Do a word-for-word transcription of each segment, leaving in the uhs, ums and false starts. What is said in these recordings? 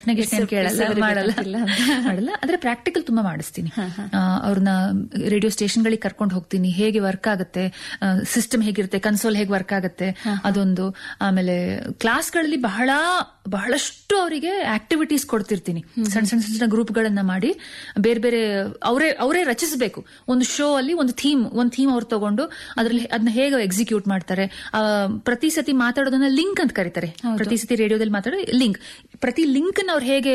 ನೆಗೆಸ್ಟ್ ಕೇಳಲ್ಲ, ಮಾಡಲ್ಲ ಮಾಡಲ್ಲ ಆದ್ರೆ ಪ್ರಾಕ್ಟಿಕಲ್ ತುಂಬಾ ಮಾಡಿಸ್ತೀನಿ. ಅವ್ರನ್ನ ರೇಡಿಯೋ ಸ್ಟೇಷನ್ಗಳಿಗೆ ಕರ್ಕೊಂಡು ಹೋಗ್ತೀನಿ, ಹೇಗೆ ವರ್ಕ್ ಆಗುತ್ತೆ, ಸಿಸ್ಟಮ್ ಹೇಗಿರುತ್ತೆ, ಕನ್ಸೋಲ್ ಹೇಗೆ ವರ್ಕ್ ಆಗುತ್ತೆ ಅದೊಂದು. ಆಮೇಲೆ ಕ್ಲಾಸ್ಗಳಲ್ಲಿ ಬಹಳ ಬಹಳಷ್ಟು ಅವರಿಗೆ ಆಕ್ಟಿವಿಟೀಸ್ ಕೊಡ್ತಿರ್ತೀನಿ. ಸಣ್ಣ ಸಣ್ಣ ಸಣ್ಣ ಗ್ರೂಪ್ ಗಳನ್ನ ಮಾಡಿ ಬೇರೆ ಬೇರೆ ಅವರೇ ಅವರೇ ರಚಿಸಬೇಕು. ಒಂದು ಶೋ ಅಲ್ಲಿ ಒಂದು ಥೀಮ್ ಒಂದು ಥೀಮ್ ಅವ್ರು ತಗೊಂಡು ಅದ್ರಲ್ಲಿ ಅದನ್ನ ಹೇಗೆ ಎಕ್ಸಿಕ್ಯೂಟ್ ಮಾಡ್ತಾರೆ. ಪ್ರತಿ ಸತಿ ಮಾತಾಡೋದನ್ನ ಲಿಂಕ್ ಅಂತ ಕರೀತಾರೆ. ಪ್ರತಿ ಸತಿ ರೇಡಿಯೋದಲ್ಲಿ ಮಾತಾಡೋ ಲಿಂಕ್, ಪ್ರತಿ ಲಿಂಕ್ ಅವ್ರು ಹೇಗೆ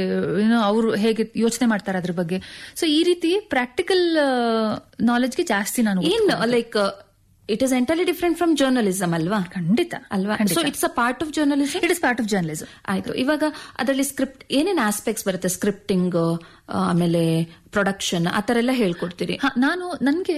ಅವರು ಹೇಗೆ ಯೋಚನೆ ಮಾಡ್ತಾರೆ ಅದ್ರ ಬಗ್ಗೆ. ಸೊ ಈ ರೀತಿ ಪ್ರಾಕ್ಟಿಕಲ್ ನಾಲೆಜ್ಗೆ ಜಾಸ್ತಿ ನಾನು ಏನ್ like it is entirely different from journalism ಅಲ್ವಾ? ಖಂಡಿತ ಅಲ್ವಾ? So it's a part of journalism. It is part of journalism. ಆಯ್ತು. ಇವಾಗ ಅದರಲ್ಲಿ ಸ್ಕ್ರಿಪ್ಟ್ ಏನೇನ್ ಆಸ್ಪೆಕ್ಟ್ಸ್ ಬರುತ್ತೆ? ಸ್ಕ್ರಿಪ್ಟಿಂಗ್, ಆಮೇಲೆ ಪ್ರೊಡಕ್ಷನ್, ಆತರ ಎಲ್ಲ ಹೇಳ್ಕೊಡ್ತೀರಿ? ನಾನು ನನ್ಗೆ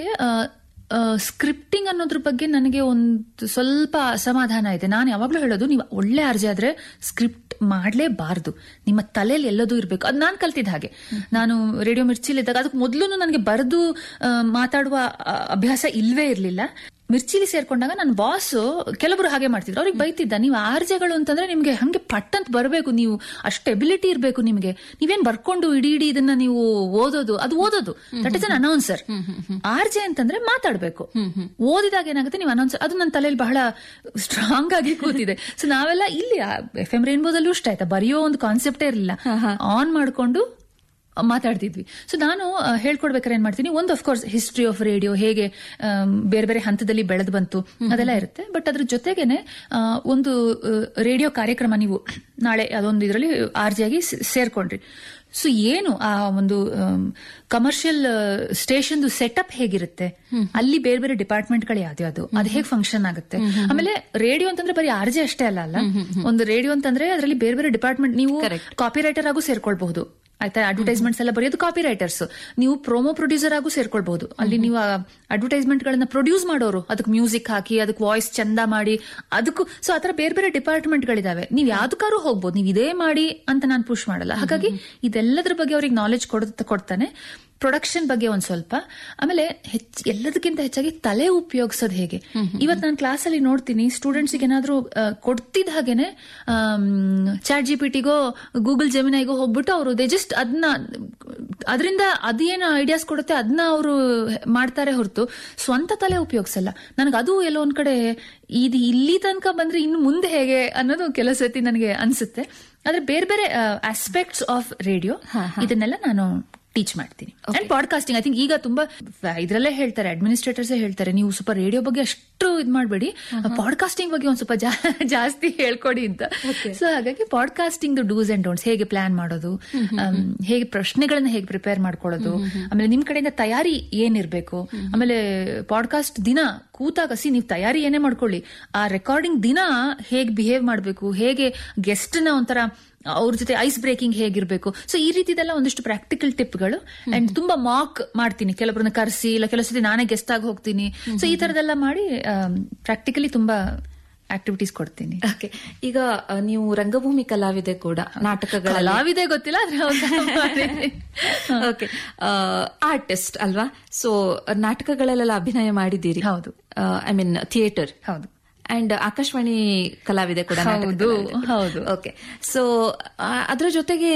ಸ್ಕ್ರಿಪ್ಟಿಂಗ್ ಅನ್ನೋದ್ರ ಬಗ್ಗೆ ನನಗೆ ಒಂದು ಸ್ವಲ್ಪ ಅಸಮಾಧಾನ ಇದೆ. ನಾನು ಯಾವಾಗ್ಲೂ ಹೇಳೋದು, ನೀವು ಒಳ್ಳೆ ಅರ್ಜಿ ಆದ್ರೆ ಸ್ಕ್ರಿಪ್ಟ್ ಮಾಡ್ಲೇಬಾರ್ದು, ನಿಮ್ಮ ತಲೆಯಲ್ಲಿ ಎಲ್ಲದೂ ಇರ್ಬೇಕು. ಅದು ನಾನು ಕಲ್ತಿದ್ದ ಹಾಗೆ. ನಾನು ರೇಡಿಯೋ ಮಿರ್ಚಿಲಿದ್ದಾಗ ಅದಕ್ಕೆ ಮೊದಲು ನನಗೆ ಬರೆದು ಮಾತಾಡುವ ಅಭ್ಯಾಸ ಇಲ್ವೇ ಇರ್ಲಿಲ್ಲ. ಮಿರ್ಚಿಲಿ ಸೇರ್ಕೊಂಡಾಗ ನನ್ನ ಬಾಸ್ ಕೆಲವರು ಹಾಗೆ ಮಾಡ್ತಿದ್ರು. ಅವ್ರಿಗೆ ಬೈತಿದ್ದ, ನೀವು ಆರ್ಜೆಗಳು ಅಂತಂದ್ರೆ ನಿಮ್ಗೆ ಹಂಗೆ ಪಟ್ ಅಂತ ಬರಬೇಕು, ನೀವು ಅಷ್ಟು ಎಬಿಲಿಟಿ ಇರಬೇಕು ನಿಮ್ಗೆ. ನೀವೇನ್ ಬರ್ಕೊಂಡು ಇಡೀ ಇಡೀ ಇದನ್ನ ನೀವು ಓದೋದು, ಅದು ಓದೋದು that is an announcer. RJ ಅಂತಂದ್ರೆ ಮಾತಾಡ್ಬೇಕು. ಓದಿದಾಗ ಏನಾಗುತ್ತೆ, ನೀವು ಅನೌನ್ಸರ್. ಅದು ನನ್ನ ತಲೆಯಲ್ಲಿ ಬಹಳ ಸ್ಟ್ರಾಂಗ್ ಆಗಿ ಕೂತಿದೆ. ಸೊ ನಾವೆಲ್ಲ ಇಲ್ಲಿ ಎಫ್ ಎಂ ರೇನ್ಬೋದಲ್ಲೂ ಇಷ್ಟ ಆಯ್ತಾ, ಬರೆಯೋ ಒಂದು ಕಾನ್ಸೆಪ್ಟೇ ಇರಲಿಲ್ಲ. ಆನ್ ಮಾಡ್ಕೊಂಡು ಮಾತಾಡ್ತಿದ್ವಿ. ಸೊ ನಾನು ಹೇಳ್ಕೊಡ್ಬೇಕಾದ್ರೆ ಏನ್ ಮಾಡ್ತೀನಿ, ಒಂದು ಅಫ್ಕೋರ್ಸ್ ಹಿಸ್ಟ್ರಿ ಆಫ್ ರೇಡಿಯೋ ಹೇಗೆ ಬೇರೆ ಬೇರೆ ಹಂತದಲ್ಲಿ ಬೆಳೆದು ಬಂತು ಅದೆಲ್ಲ ಇರುತ್ತೆ. ಬಟ್ ಅದ್ರ ಜೊತೆಗೇನೆ ಒಂದು ರೇಡಿಯೋ ಕಾರ್ಯಕ್ರಮ ನೀವು ನಾಳೆ ಅದೊಂದು ಇದರಲ್ಲಿ ಆರ್ಜಿಯಾಗಿ ಸೇರ್ಕೊಂಡ್ರಿ. ಸೊ ಏನು ಆ ಒಂದು ಕಮರ್ಷಿಯಲ್ ಸ್ಟೇಷನ್ ಸೆಟಪ್ ಹೇಗಿರುತ್ತೆ, ಅಲ್ಲಿ ಬೇರೆ ಬೇರೆ ಡಿಪಾರ್ಟ್ಮೆಂಟ್ಗಳು ಯಾವ್ದು, ಅದು ಹೇಗೆ ಫಂಕ್ಷನ್ ಆಗುತ್ತೆ. ಆಮೇಲೆ ರೇಡಿಯೋ ಅಂತಂದ್ರೆ ಬರೀ ಆರ್ಜೆ ಅಷ್ಟೇ ಅಲ್ಲ ಅಲ್ಲ ಒಂದು ರೇಡಿಯೋ ಅಂತಂದ್ರೆ ಅದರಲ್ಲಿ ಬೇರೆ ಬೇರೆ ಡಿಪಾರ್ಟ್ಮೆಂಟ್, ನೀವು ಕಾಪಿ ರೈಟರ್ ಆಗೂ ಸೇರ್ಕೊಳ್ಬಹುದು. ಆಯ್ತಾ, ಅಡ್ವರ್ಟೈಸ್ಮೆಂಟ್ಸ್ ಎಲ್ಲ ಬರೆಯೋದು ಕಾಪಿ ರೈಟರ್ಸ್. ನೀವು ಪ್ರೋಮೋ ಪ್ರೊಡ್ಯೂಸರ್ ಆಗೂ ಸೇರ್ಕೊಳ್ಬಹುದು. ಅಲ್ಲಿ ನೀವು ಅಡ್ವರ್ಟೈಸ್ಮೆಂಟ್ ಗಳನ್ನ ಪ್ರೊಡ್ಯೂಸ್ ಮಾಡೋರು, ಅದಕ್ಕೆ ಮ್ಯೂಸಿಕ್ ಹಾಕಿ ಅದಕ್ಕೆ ವಾಯ್ಸ್ ಚಂದ ಮಾಡಿ ಅದಕ್ಕೂ. ಸೊ ಆತರ ಬೇರೆ ಬೇರೆ ಡಿಪಾರ್ಟ್ಮೆಂಟ್ ಗಳಿದಾವೆ. ನೀವು ಯಾವ್ದಕ್ಕಾರು ಹೋಗ್ಬೋದು, ನೀವು ಇದೇ ಮಾಡಿ ಅಂತ ನಾನು ಪುಷ್ ಮಾಡಲ್ಲ. ಹಾಗಾಗಿ ಇದೆಲ್ಲದ್ರ ಬಗ್ಗೆ ಅವ್ರಿಗೆ ನಾಲೆಜ್ ಕೊಡ್ತಾನೆ. ಪ್ರೊಡಕ್ಷನ್ ಬಗ್ಗೆ ಒಂದ್ ಸ್ವಲ್ಪ, ಆಮೇಲೆ ಹೆಚ್ಚು ಎಲ್ಲದಕ್ಕಿಂತ ಹೆಚ್ಚಾಗಿ ತಲೆ ಉಪಯೋಗಿಸೋದು ಹೇಗೆ. ಇವತ್ತು ನಾನು ಕ್ಲಾಸಲ್ಲಿ ನೋಡ್ತೀನಿ, ಸ್ಟೂಡೆಂಟ್ಸ್ಗೆ ಏನಾದ್ರೂ ಕೊಡ್ತಿದ್ದ ಹಾಗೇನೆ ಚಾಟ್ ಜಿ ಪಿ ಟಿಗೋ ಗೂಗಲ್ ಜೆಮಿನೈಗೋ ಹೋಗ್ಬಿಟ್ಟು ಅವರು ದೇ ಜಸ್ಟ್ ಅದನ್ನ ಅದರಿಂದ ಅದೇನು ಐಡಿಯಾಸ್ ಕೊಡುತ್ತೆ ಅದನ್ನ ಅವರು ಮಾಡ್ತಾರೆ ಹೊರತು ಸ್ವಂತ ತಲೆ ಉಪಯೋಗಿಸಲ್ಲ. ನನಗೆ ಅದು ಎಲ್ಲೋ ಒಂದ್ ಕಡೆ ಇದು ಇಲ್ಲಿ ತನಕ ಬಂದ್ರೆ ಇನ್ನು ಮುಂದೆ ಹೇಗೆ ಅನ್ನೋದು ಕೆಲವು ಸತಿ ನನಗೆ ಅನ್ಸುತ್ತೆ. ಆದ್ರೆ ಬೇರೆ ಬೇರೆ ಆಸ್ಪೆಕ್ಟ್ಸ್ ಆಫ್ ರೇಡಿಯೋ ಇದನ್ನೆಲ್ಲ ನಾನು ಟೀಚ್ ಮಾಡ್ತೀನಿ. ಅಂಡ್ ಪಾಡ್ಕಾಸ್ಟಿಂಗ್ ಐ ಥಿಂಕ್ ಈಗ ತುಂಬಾ ಇದ್ರಲ್ಲೇ ಹೇಳ್ತಾರೆ, ಅಡ್ಮಿನಿಸ್ಟ್ರೇಟರ್ಸ್ ಹೇಳ್ತಾರೆ, ನೀವು ಸ್ವಲ್ಪ ರೇಡಿಯೋ ಬಗ್ಗೆ ಅಷ್ಟು ಇದ್ ಮಾಡ್ಬೇಡಿ, ಪಾಡ್ಕಾಸ್ಟಿಂಗ್ ಬಗ್ಗೆ ಒಂದ್ ಸ್ವಲ್ಪ ಜಾಸ್ತಿ ಹೇಳ್ಕೊಡಿ ಅಂತ. ಸೊ ಹಾಗಾಗಿ ಪಾಡ್ಕಾಸ್ಟಿಂಗ್ ಡೂಸ್ ಅಂಡ್ ಡೋಂಟ್ಸ್, ಹೇಗೆ ಪ್ಲಾನ್ ಮಾಡೋದು, ಹೇಗೆ ಪ್ರಶ್ನೆಗಳನ್ನ ಹೇಗೆ ಪ್ರಿಪೇರ್ ಮಾಡ್ಕೊಳ್ಳೋದು, ಆಮೇಲೆ ನಿಮ್ ಕಡೆಯಿಂದ ತಯಾರಿ ಏನಿರ್ಬೇಕು, ಆಮೇಲೆ ಪಾಡ್ಕಾಸ್ಟ್ ದಿನ ಕೂತಾಗ ಸಿ ನೀವು ತಯಾರಿ ಏನೇ ಮಾಡ್ಕೊಳ್ಳಿ, ಆ ರೆಕಾರ್ಡಿಂಗ್ ದಿನ ಹೇಗೆ ಬಿಹೇವ್ ಮಾಡ್ಬೇಕು, ಹೇಗೆ ಗೆಸ್ಟ್ ನ ಒಂಥರ ಅವ್ರ ಜೊತೆ ಐಸ್ ಬ್ರೇಕಿಂಗ್ ಹೇಗಿರ್ಬೇಕು. ಸೊ ಈ ರೀತಿದೆಲ್ಲ ಒಂದಿಷ್ಟು ಪ್ರಾಕ್ಟಿಕಲ್ ಟಿಪ್ಗಳು. ಅಂಡ್ ತುಂಬಾ ಮಾಕ್ ಮಾಡ್ತೀನಿ, ಕೆಲವರನ್ನ ಕರೆಸಿ, ಇಲ್ಲ ಕೆಲವು ಸತಿ ನಾನೇ ಗೆಸ್ಟ್ ಆಗಿ ಹೋಗ್ತೀನಿ. ಸೊ ಈ ತರದೆಲ್ಲ ಮಾಡಿ ಪ್ರಾಕ್ಟಿಕಲಿ ತುಂಬಾ ಆಕ್ಟಿವಿಟೀಸ್ ಕೊಡ್ತೀನಿ. ಓಕೆ, ಈಗ ನೀವು ರಂಗಭೂಮಿ ಕಲಾವಿದೆ ಕೂಡ, ನಾಟಕಗಳ ಕಲಾವಿದೆ ಗೊತ್ತಿಲ್ಲ ಆದ್ರೆ ಓಕೆ ಆರ್ಟಿಸ್ಟ್ ಅಲ್ವಾ? ಸೊ ನಾಟಕಗಳಲ್ಲೆಲ್ಲ ಅಭಿನಯ ಮಾಡಿದ್ದೀರಿ? ಹೌದು. I mean theatre. ಹೌದು. ಅಂಡ್ ಆಕಾಶವಾಣಿ ಕಲಾವಿದೆ ಕೂಡ. ಹೌದು. ಓಕೆ, ಸೊ ಅದರ ಜೊತೆಗೆ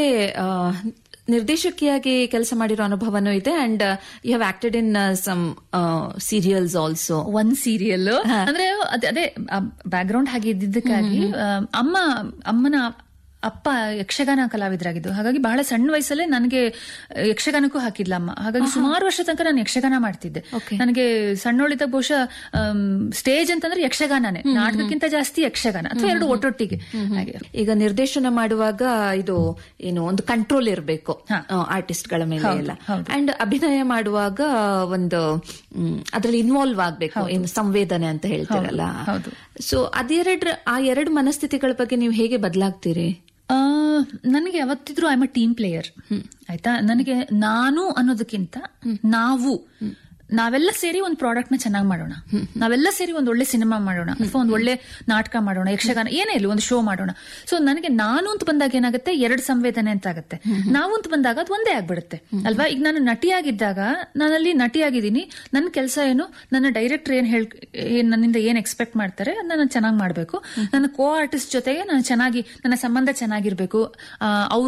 ನಿರ್ದೇಶಕಿಯಾಗಿ ಕೆಲಸ ಮಾಡಿರೋ ಅನುಭವನೂ ಇದೆ. And you have acted in some serials also. One serial ಅಂದ್ರೆ ಅದೇ ಬ್ಯಾಕ್ ಗ್ರೌಂಡ್ ಹಾಗೆ ಇದ್ದಿದ್ದಕ್ಕಾಗಿ ಅಮ್ಮ ಅಮ್ಮನ ಅಪ್ಪ ಯಕ್ಷಗಾನ ಕಲಾವಿದರಾಗಿದ್ದು, ಹಾಗಾಗಿ ಬಹಳ ಸಣ್ಣ ವಯಸ್ಸಲ್ಲೇ ನನಗೆ ಯಕ್ಷಗಾನಕ್ಕೂ ಹಾಕಿದ್ಲ ಅಮ್ಮ. ಹಾಗಾಗಿ ಸುಮಾರು ವರ್ಷ ತನಕ ನಾನು ಯಕ್ಷಗಾನ ಮಾಡ್ತಿದ್ದೆ. ನನಗೆ ಸಣ್ಣೋಳಿದ್ದಾಗ ಬಹುಶಃ ಸ್ಟೇಜ್ ಅಂತಂದ್ರೆ ಯಕ್ಷಗಾನನೇ, ನಾಟಕಕ್ಕಿಂತ ಜಾಸ್ತಿ ಯಕ್ಷಗಾನ ಅಥವಾ ಎರಡು ಒಟ್ಟೊಟ್ಟಿಗೆ. ಈಗ ನಿರ್ದೇಶನ ಮಾಡುವಾಗ ಇದು ಏನು ಒಂದು ಕಂಟ್ರೋಲ್ ಇರಬೇಕು ಆರ್ಟಿಸ್ಟ್ ಗಳ ಮೇಲೆ ಎಲ್ಲ. ಅಂಡ್ ಅಭಿನಯ ಮಾಡುವಾಗ ಒಂದು ಅದ್ರಲ್ಲಿ ಇನ್ವಾಲ್ವ್ ಆಗ್ಬೇಕು, ಏನು ಸಂವೇದನೆ ಅಂತ ಹೇಳ್ತೀರಲ್ಲ. ಸೊ ಅದೆರಡು ಆ ಎರಡು ಮನಸ್ಥಿತಿಗಳ ಬಗ್ಗೆ ನೀವು ಹೇಗೆ ಬದಲಾಗ್ತೀರಿ? ನನಗೆ ಯಾವತ್ತಿದ್ರು I am a team player. ಆಯ್ತಾ, ನನಗೆ ನಾನು ಅನ್ನೋದಕ್ಕಿಂತ ನಾವು ನಾವೆಲ್ಲ ಸೇರಿ ಒಂದು ಪ್ರಾಡಕ್ಟ್ ನ ಚೆನ್ನಾಗಿ ಮಾಡೋಣ, ನಾವೆಲ್ಲ ಸೇರಿ ಒಂದ್ ಒಳ್ಳೆ ಸಿನಿಮಾ ಮಾಡೋಣ, ಅಥವಾ ಒಂದ್ ಒಳ್ಳೆ ನಾಟಕ ಮಾಡೋಣ, ಯಕ್ಷಗಾನ ಏನೇ ಇಲ್ಲ ಒಂದು ಶೋ ಮಾಡೋಣ. ಸೊ ನನಗೆ ನಾನು ಅಂತ ಬಂದಾಗ ಏನಾಗುತ್ತೆ, ಎರಡು ಸಂವೇದನೆ ಅಂತ ಆಗುತ್ತೆ. ನಾವು ಅಂತ ಬಂದಾಗ ಅದು ಒಂದೇ ಆಗ್ಬಿಡುತ್ತೆ ಅಲ್ವಾ. ಈಗ ನಾನು ನಟಿಯಾಗಿದ್ದಾಗ ನಾನಲ್ಲಿ ನಟಿಯಾಗಿದ್ದೀನಿ, ನನ್ನ ಕೆಲಸ ಏನು, ನನ್ನ ಡೈರೆಕ್ಟರ್ ಏನ್ ಹೇಳ್ ನನ್ನಿಂದ ಏನ್ ಎಕ್ಸ್ಪೆಕ್ಟ್ ಮಾಡ್ತಾರೆ ಅದನ್ನ ನಾನು ಚೆನ್ನಾಗಿ ಮಾಡ್ಬೇಕು. ನನ್ನ ಕೋ ಆರ್ಟಿಸ್ಟ್ ಜೊತೆಗೆ ನಾನು ಚೆನ್ನಾಗಿ, ನನ್ನ ಸಂಬಂಧ ಚೆನ್ನಾಗಿರ್ಬೇಕು, ಅವ್ರು